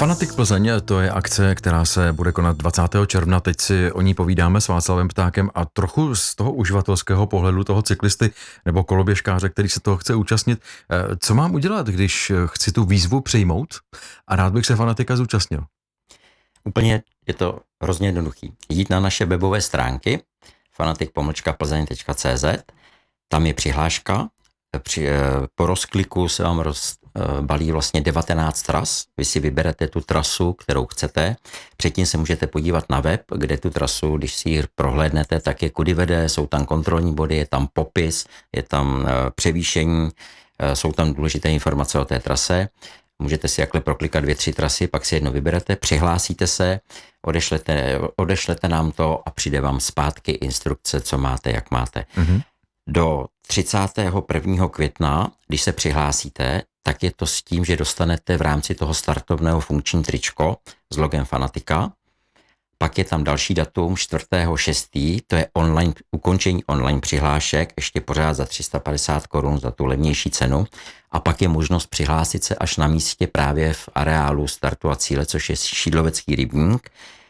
Fanatik Plzeň, to je akce, která se bude konat 20. června. Teď si o ní povídáme s Václavem Ptákem a trochu z toho uživatelského pohledu toho cyklisty nebo koloběžkáře, který se toho chce účastnit. Co mám udělat, když chci tu výzvu přijmout a rád bych se Fanatika zúčastnil? Úplně je to hrozně jednoduchý. Jít na naše webové stránky fanatik-plzeň.cz, tam je přihláška, po rozkliku se vám balí vlastně 19 tras, vy si vyberete tu trasu, kterou chcete, předtím se můžete podívat na web, kde tu trasu, když si ji prohlédnete, tak je kudy vede, jsou tam kontrolní body, je tam popis, je tam převýšení, jsou tam důležité informace o té trase. Můžete si jakhle proklikat 2-3 trasy, pak si jedno vyberete, přihlásíte se, odešlete nám to a přijde vám zpátky instrukce, co máte, jak máte. Mm-hmm. Do 31. května, když se přihlásíte, tak je to s tím, že dostanete v rámci toho startovného funkční tričko s logem Fanatika. Pak je tam další datum 4.6., to je ukončení online přihlášek, ještě pořád za 350 Kč za tu levnější cenu. A pak je možnost přihlásit se až na místě právě v areálu startu a cíle, což je Šídlovecký rybník.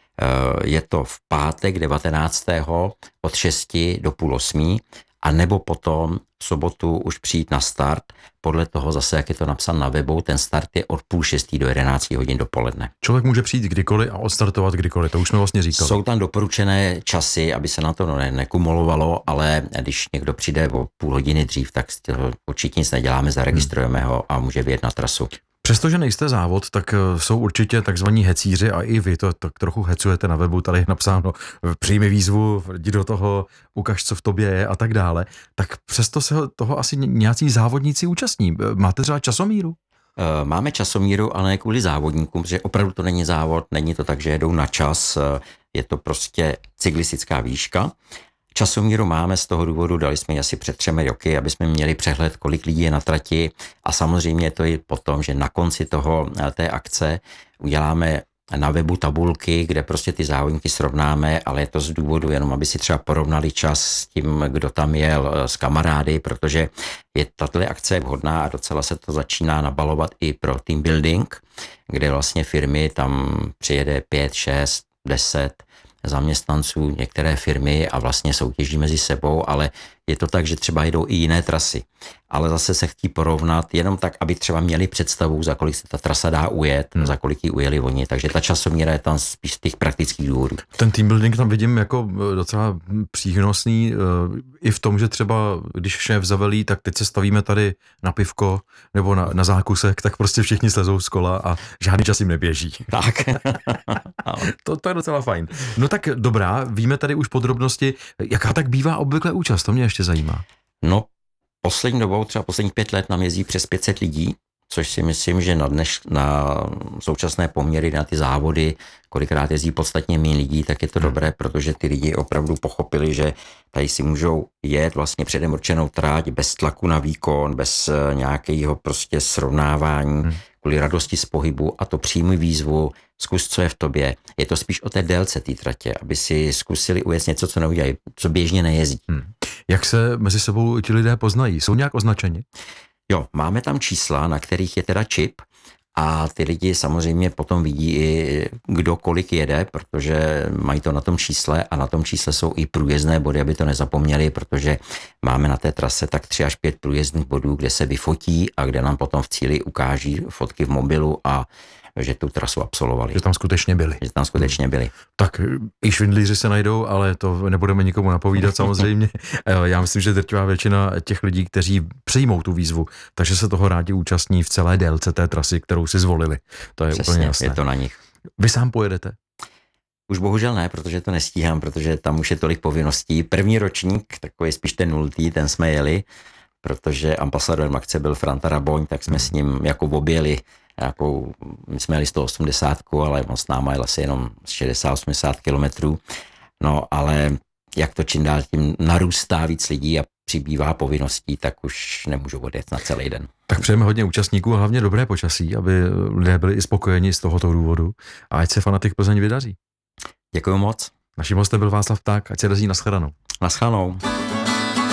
Je to v pátek 19. od 6 do půl 8, a nebo potom v sobotu už přijít na start, podle toho zase, jak je to napsáno na webu, ten start je od 5:30 do 11 hodin dopoledne. Člověk může přijít kdykoliv a odstartovat kdykoliv, to už jsme vlastně říkali. Jsou tam doporučené časy, aby se na to nekumulovalo, ale když někdo přijde o půl hodiny dřív, tak určitě nic neděláme, zaregistrujeme ho a může vyjet na trasu. Přestože nejste závod, tak jsou určitě takzvaní hecíři a i vy to tak trochu hecujete na webu, tady je napsáno přijmi výzvu, jdi do toho, ukaž, co v tobě je a tak dále. Tak přesto se toho asi nějací závodníci účastní. Máte třeba časomíru? Máme časomíru, ale ne kvůli závodníkům, protože opravdu to není závod, není to tak, že jedou na čas, je to prostě cyklistická výška. Časomíru máme z toho důvodu, dali jsme ji asi před 3 roky, aby jsme měli přehled, kolik lidí je na trati, a samozřejmě to je potom, že na konci té akce uděláme na webu tabulky, kde prostě ty závodníky srovnáme, ale je to z důvodu jenom, aby si třeba porovnali čas s tím, kdo tam jel s kamarády, protože tato akce je vhodná a docela se to začíná nabalovat i pro team building, kde vlastně firmy tam přijede 5, 6, 10 zaměstnanců některé firmy a vlastně soutěží mezi sebou, ale je to tak, že třeba jedou i jiné trasy. Ale zase se chtí porovnat jenom tak, aby třeba měli představu, za kolik se ta trasa dá ujet, za kolik ji ujeli oni, takže ta časomíra je tam spíš z těch praktických důvodů. Ten team building tam vidím jako docela přínosný i v tom, že třeba když šéf zavelí, tak teď se stavíme tady na pivko nebo na zákusek, tak prostě všichni slezou z kola a žádný čas jim neběží. Tak. To je docela fajn. No tak dobrá, víme tady už podrobnosti. Jaká tak bývá obvykle účast? To mě ještě zajímá. No, poslední dobou, třeba posledních 5 let nám jezdí přes 500 lidí, což si myslím, že na současné poměry, na ty závody, kolikrát jezdí podstatně méně lidí, tak je to dobré, protože ty lidi opravdu pochopili, že tady si můžou jet vlastně předem určenou tráť bez tlaku na výkon, bez nějakého prostě srovnávání, kvůli radosti z pohybu, a to přijmi výzvu, zkus, co je v tobě. Je to spíš o té délce té tratě, aby si zkusili ujet něco, co neudělají, co běžně nejezdí. Jak se mezi sebou ti lidé poznají? Jsou nějak označeni? Jo, máme tam čísla, na kterých je teda čip, a ty lidi samozřejmě potom vidí i kdo kolik jede, protože mají to na tom čísle, a na tom čísle jsou i průjezdné body, aby to nezapomněli, protože máme na té trase tak 3 až 5 průjezdných bodů, kde se vyfotí a kde nám potom v cíli ukáží fotky v mobilu a že tu trasu absolvovali. Že tam skutečně byli. Tak i švindlíři se najdou, ale to nebudeme nikomu napovídat samozřejmě. Já myslím, že drtivá většina těch lidí, kteří přijmou tu výzvu, takže se toho rádi účastní v celé délce té trasy, kterou si zvolili. To je přesně, úplně jasné. Je to na nich. Vy sám pojedete? Už bohužel ne, protože to nestíhám, protože tam už je tolik povinností. První ročník, takový spíš ten 0., ten jsme jeli, protože ambasadorem akce byl Franta Raboň, tak jsme s ním jako objeli my jsme jeli 180, ale on s náma jel asi jenom 60-80 kilometrů. No, ale jak to čím dál tím narůstá víc lidí a přibývá povinností, tak už nemůžu odjet na celý den. Tak přejeme hodně účastníků a hlavně dobré počasí, aby lidé byli i spokojeni z tohoto důvodu, a ať se Fanatik Plzeň vydaří. Děkuji moc. Naším hostem byl Václav Pták, ať se daří, nashledanou. Nashledanou.